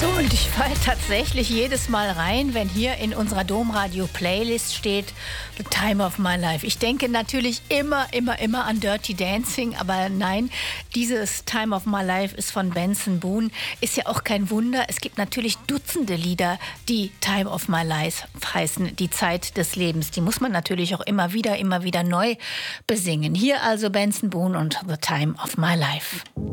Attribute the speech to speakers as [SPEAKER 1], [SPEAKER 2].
[SPEAKER 1] So, und ich falle tatsächlich jedes Mal rein, wenn hier in unserer Domradio-Playlist steht The Time of My Life. Ich denke natürlich immer an Dirty Dancing, aber nein, dieses Time of My Life ist von Benson Boone. Ist ja auch kein Wunder. Es gibt natürlich Dutzende Lieder, die Time of My Life heißen, die Zeit des Lebens. Die muss man natürlich auch immer wieder neu besingen. Hier also Benson Boone und The Time of My Life.